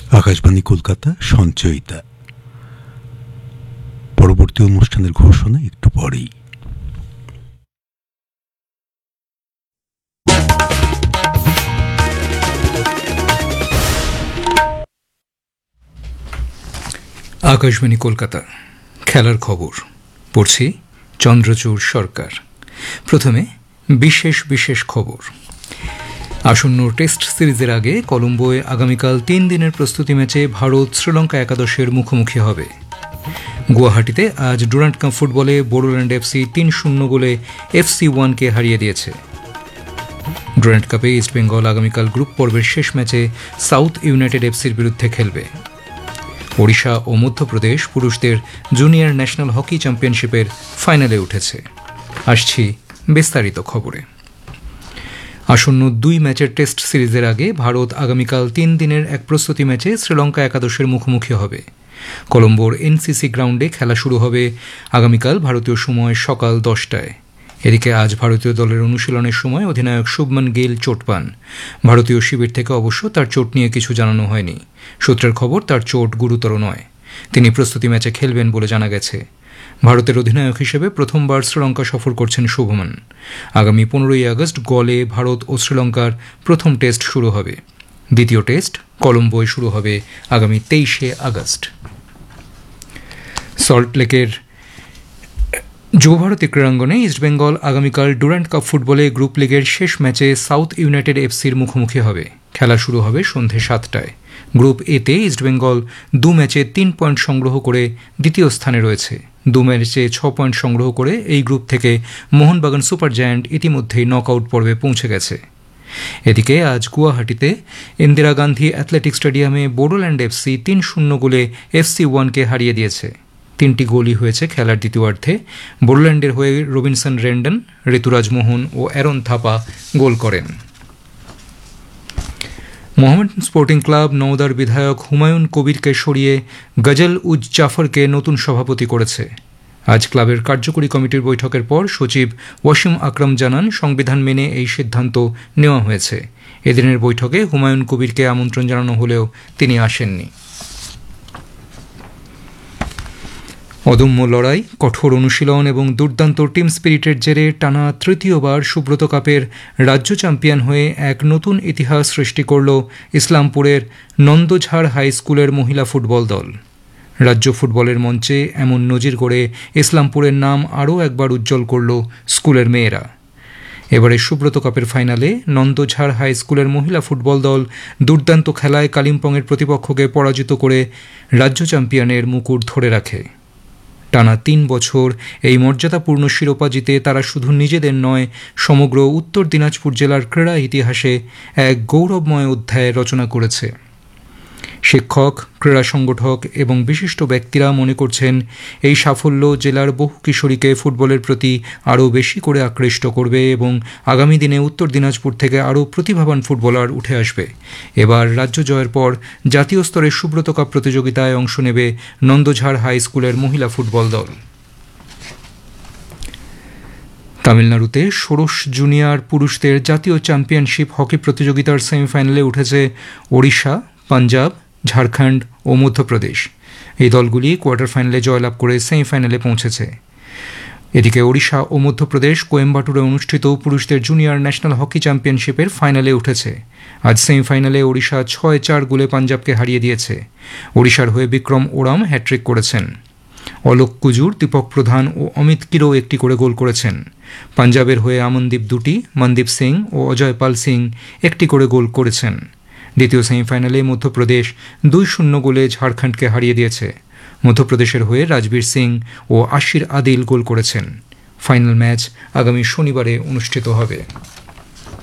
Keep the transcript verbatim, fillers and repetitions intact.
আকাশবাণী কলকাতা সঞ্চয়িতা। পরবর্তী অনুষ্ঠানের ঘোষণা একটু পরেই। আকাশবাণী কলকাতা খেলার খবর পড়ছি চন্দ্রচূড় সরকার। প্রথমে বিশেষ বিশেষ খবর। আসন্ন টেস্ট সিরিজের আগে কলম্বোয় আগামীকাল তিন দিনের প্রস্তুতি ম্যাচে ভারত শ্রীলঙ্কা একাদশের মুখোমুখি হবে। গুয়াহাটিতে আজ ডুরান্ট কাপ ফুটবলে বোডোল্যান্ড এফসি তিন শূন্য গোলে এফসি ওয়ানকে হারিয়ে দিয়েছে। ডুরান্ট কাপে ইস্টবেঙ্গল আগামীকাল গ্রুপ পর্বের শেষ ম্যাচে সাউথ ইউনাইটেড এফসির বিরুদ্ধে খেলবে। ওড়িশা ও মধ্যপ্রদেশ পুরুষদের জুনিয়র ন্যাশনাল হকি চ্যাম্পিয়নশিপের ফাইনালে উঠেছে। আসছি বিস্তারিত খবরে। আসন্ন দুই ম্যাচের টেস্ট সিরিজের আগে ভারত আগামীকাল তিন দিনের এক প্রস্তুতি ম্যাচে শ্রীলঙ্কা একাদশের মুখোমুখি হবে। কলম্বোর এনসিসি গ্রাউন্ডে খেলা শুরু হবে আগামীকাল ভারতীয় সময় সকাল দশটায়। এদিকে আজ ভারতীয় দলের অনুশীলনের সময় অধিনায়ক শুভমান গিল চোট পান। ভারতীয় শিবির থেকে অবশ্য তার চোট নিয়ে কিছু জানানো হয়নি। সূত্রের খবর, তার চোট গুরুতর নয়। তিনি প্রস্তুতি ম্যাচে খেলবেন বলে জানা গেছে। ভারতের অধিনায়ক হিসেবে প্রথমবার শ্রীলঙ্কা সফর করছেন শুভমান। আগামী পনেরোই আগস্ট গলে ভারত ও শ্রীলঙ্কার প্রথম টেস্ট শুরু হবে। দ্বিতীয় টেস্ট কলম্বোয় শুরু হবে আগামী তেইশে আগস্ট। সল্টলেকের যুবভারতী ক্রীড়াঙ্গনে ইস্টবেঙ্গল আগামীকাল ডুরান্ট কাপ ফুটবলে গ্রুপ লিগের শেষ ম্যাচে সাউথ ইউনাইটেড এফসির মুখোমুখি হবে। খেলা শুরু হবে সন্ধে সাতটায়। গ্রুপ এতে ইস্টবেঙ্গল দু ম্যাচে তিন পয়েন্ট সংগ্রহ করে দ্বিতীয় স্থানে রয়েছে। দু ম্যাচে ছ পয়েন্ট সংগ্রহ করে এই গ্রুপ থেকে মোহনবাগান সুপার জায়ান্ট ইতিমধ্যেই নকআউট পর্বে পৌঁছে গেছে। এদিকে আজ গুয়াহাটিতে ইন্দিরা গান্ধী অ্যাথলেটিক স্টেডিয়ামে বোডোল্যান্ড এফসি তিন শূন্য গোলে এফসি ওয়ানকে হারিয়ে দিয়েছে। তিনটি গোলই হয়েছে খেলার দ্বিতীয়ার্ধে। বোডোল্যান্ডের হয়ে রবিনসন রেন্ডন, ঋতুরাজ মোহন ও অ্যারন থাপা গোল করেন। মোহামেডান স্পোর্টিং ক্লাব নওদার বিধায়ক হুমায়ুন কবিরকে সরিয়ে গজল উজ জাফরকে নতুন সভাপতি করেছে। আজ ক্লাবের কার্যকরী কমিটির বৈঠকের পর সচিব ওয়াসিম আকরাম জানান, সংবিধান মেনে এই সিদ্ধান্ত নেওয়া হয়েছে। এদিনের বৈঠকে হুমায়ুন কবিরকে আমন্ত্রণ জানানো হলেও তিনি আসেননি। অদম্য লড়াই, কঠোর অনুশীলন এবং দুর্দান্ত টিম স্পিরিটের জেরে টানা তৃতীয়বার সুব্রত কাপের রাজ্য চ্যাম্পিয়ন হয়ে এক নতুন ইতিহাস সৃষ্টি করল ইসলামপুরের নন্দঝাড় হাই স্কুলের মহিলা ফুটবল দল। রাজ্য ফুটবলের মঞ্চে এমন নজির গড়ে ইসলামপুরের নাম আরও একবার উজ্জ্বল করল স্কুলের মেয়েরা। এবারে সুব্রত কাপের ফাইনালে নন্দঝাড় হাই স্কুলের মহিলা ফুটবল দল দুর্দান্ত খেলায় কালিম্পংয়ের প্রতিপক্ষকে পরাজিত করে রাজ্য চ্যাম্পিয়নের মুকুট ধরে রাখে। টানা তিন বছর এই মর্যাদাপূর্ণ শিরোপা জিতে তারা শুধু নিজেদের নয়, সমগ্র উত্তর দিনাজপুর জেলার ক্রীড়া ইতিহাসে এক গৌরবময় অধ্যায় রচনা করেছে। শিক্ষক, ক্রীড়া সংগঠক এবং বিশিষ্ট ব্যক্তিরা মনে করছেন এই সাফল্য জেলার বহু কিশোরীকে ফুটবলের প্রতি আরও বেশি করে আকৃষ্ট করবে এবং আগামী দিনে উত্তর দিনাজপুর থেকে আরও প্রতিভাবান ফুটবলার উঠে আসবে। এবার রাজ্য জয়ের পর জাতীয় স্তরের সুব্রত কাপ প্রতিযোগিতায় অংশ নেবে নন্দঝাড় হাই স্কুলের মহিলা ফুটবল দল। তামিলনাড়ুতে ষোড়শ জুনিয়র পুরুষদের জাতীয় চ্যাম্পিয়নশিপ হকি প্রতিযোগিতার সেমিফাইনালে উঠেছে ওড়িশা, পাঞ্জাব, ঝাড়খণ্ড ও মধ্যপ্রদেশ। এই দলগুলি কোয়ার্টার ফাইনালে জয়লাভ করে সেমিফাইনালে পৌঁছেছে। এদিকে ওড়িশা ও মধ্যপ্রদেশ কোয়েম্বাটুরে অনুষ্ঠিত পুরুষদের জুনিয়র ন্যাশনাল হকি চ্যাম্পিয়নশিপের ফাইনালে উঠেছে। আজ সেমিফাইনালে ওড়িশা ছয় চার গোলে পাঞ্জাবকে হারিয়ে দিয়েছে। ওড়িশার হয়ে বিক্রম ওরাম হ্যাট্রিক করেছেন। অলোক কুজুর, দীপক প্রধান ও অমিত কিরো একটি করে গোল করেছেন। পাঞ্জাবের হয়ে আমনদীপ দুটি, মনদীপ সিং ও অজয় পাল সিং একটি করে গোল করেছেন। দ্বিতীয় সেমিফাইনালে মধ্যপ্রদেশ দুই শূন্য গোলে ঝাড়খণ্ডকে হারিয়ে দিয়েছে। মধ্যপ্রদেশের হয়ে রাজবীর সিং ও আশির আদিল গোল করেছেন। ফাইনাল ম্যাচ আগামী শনিবারে অনুষ্ঠিত হবে।